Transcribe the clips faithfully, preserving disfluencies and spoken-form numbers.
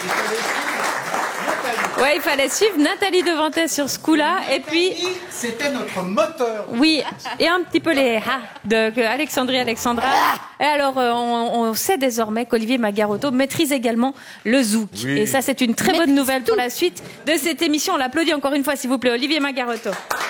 Ouais, il fallait suivre Nathalie Devantet sur ce coup-là. Et puis, c'était notre moteur. Oui, et un petit peu les ha de que Alexandrie Alexandra. Et alors, euh, on, on sait désormais qu'Olivier Magarotto maîtrise également le zouk. Oui. Et ça, c'est une très bonne nouvelle pour la suite de cette émission. On l'applaudit encore une fois, s'il vous plaît, Olivier Magarotto.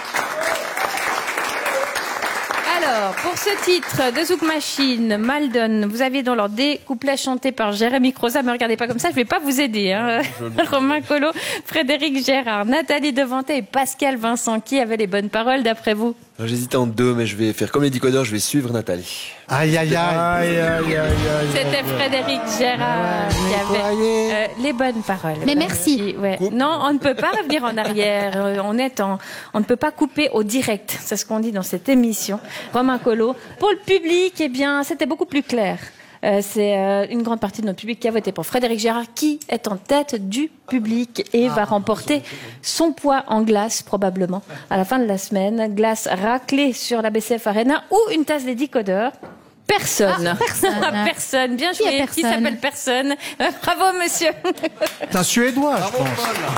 Alors, pour ce titre de Zouk Machine, Maldon, vous aviez dans l'ordre des couplets chantés par Jérémy Croza. Me regardez pas comme ça, je vais pas vous aider. Hein. Romain Collot, Frédéric Gérard, Nathalie Devantet et Pascal Vincent. Qui avait les bonnes paroles d'après vous? J'hésitais en deux, mais je vais faire comme les décodeurs, je vais suivre Nathalie. Aïe, aïe, aïe, aïe, aïe, aïe. C'était Frédéric Gérard qui avait euh, les bonnes paroles. Mais merci. Ouais. Non, on ne peut pas revenir en arrière. Euh, On est en, on ne peut pas couper au direct. C'est ce qu'on dit dans cette émission. Romain Collot. Pour le public, eh bien, c'était beaucoup plus clair. Euh, c'est euh, une grande partie de notre public qui a voté pour Frédéric Gérard, qui est en tête du public et ah, va remporter son poids en glace probablement à la fin de la semaine. Glace raclée sur la B C F Arena ou une tasse des décodeurs. Personne. Ah, personne. Personne. Bien joué. Qui, qui s'appelle personne. Euh, bravo, monsieur. C'est un Suédois, je pense.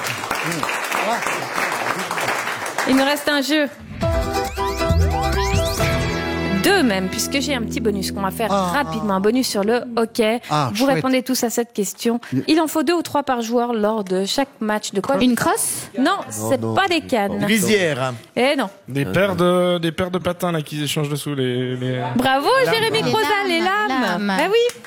Il nous reste un jeu. Deux même, puisque j'ai un petit bonus qu'on va faire ah, rapidement, un bonus sur le hockey. Ah, Vous chouette. répondez tous à cette question. Il en faut deux ou trois par joueur lors de chaque match de quoi? Une crosse? Non, c'est pas des cannes. Lisière. Eh non. Des paires de, des paires de patins là qu'ils échangent dessous les. les... Bravo, les Jérémy lames. Croza, les lames. lames. Ben oui.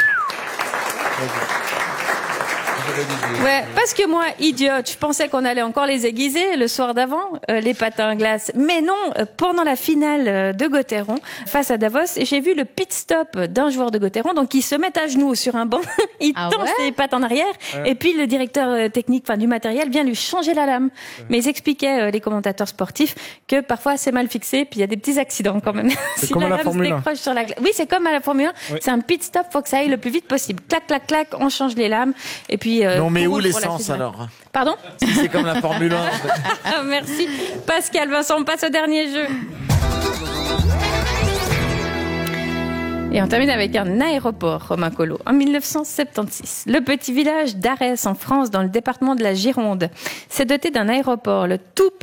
Ouais, parce que moi, idiote, je pensais qu'on allait encore les aiguiser le soir d'avant, euh, les patins à glace. Mais non, euh, pendant la finale euh, de Gauthieron, face à Davos, j'ai vu le pit stop d'un joueur de Gauthieron, donc il se met à genoux sur un banc, il Ah tend ouais ses pattes en arrière, ouais. et puis le directeur euh, technique, enfin du matériel, vient lui changer la lame. Ouais. Mais ils expliquaient, euh, les commentateurs sportifs, que parfois c'est mal fixé, puis il y a des petits accidents quand même. C'est si comme la à la lame Formule se décroche sur la glace. Oui, c'est comme à la Formule un. Oui. C'est un pit stop, faut que ça aille le plus vite possible. Clac, clac, clac, on change les lames, et puis. Euh, Non, mais on où roule pour la l'essence suite. alors? Pardon? Si c'est comme la Formule un. Ah, merci. Pascal Vincent, on passe au dernier jeu. Et on termine avec un aéroport, Romain Collot. En mille neuf cent soixante-seize, le petit village d'Arès, en France, dans le département de la Gironde, s'est doté d'un aéroport, le tout